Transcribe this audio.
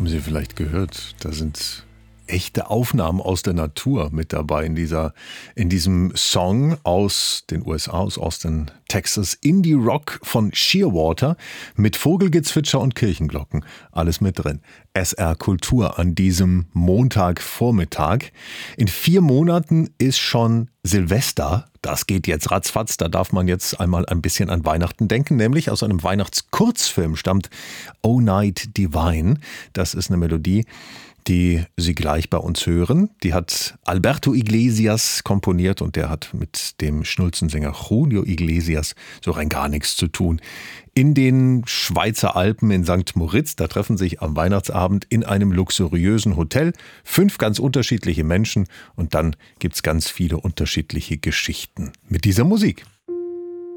Haben Sie vielleicht gehört, da sind echte Aufnahmen aus der Natur mit dabei in diesem Song aus den USA, aus Austin, Texas. Indie Rock von Shearwater mit Vogelgezwitscher und Kirchenglocken. Alles mit drin. SR Kultur an diesem Montagvormittag. In 4 Monaten ist schon Silvester. Das geht jetzt ratzfatz. Da darf man jetzt einmal ein bisschen an Weihnachten denken. Nämlich aus einem Weihnachtskurzfilm stammt Oh Night Divine. Das ist eine Melodie, die Sie gleich bei uns hören. Die hat Alberto Iglesias komponiert und der hat mit dem Schnulzensänger Julio Iglesias so rein gar nichts zu tun. In den Schweizer Alpen in St. Moritz, da treffen sich am Weihnachtsabend in einem luxuriösen Hotel 5 ganz unterschiedliche Menschen und dann gibt's ganz viele unterschiedliche Geschichten mit dieser Musik.